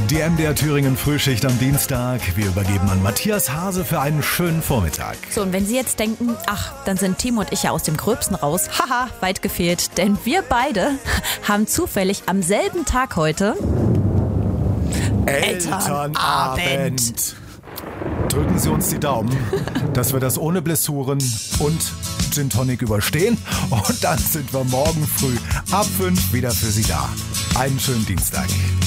Die MDR Thüringen Frühschicht am Dienstag. Wir übergeben an Matthias Hase für einen schönen Vormittag. So, und wenn Sie jetzt denken, ach, dann sind Timo und ich ja aus dem Gröbsten raus. Haha, weit gefehlt. Denn wir beide haben zufällig am selben Tag heute Elternabend. Drücken Sie uns die Daumen, dass wir das ohne Blessuren und Gin Tonic überstehen. Und dann sind wir morgen früh ab 5 wieder für Sie da. Einen schönen Dienstag.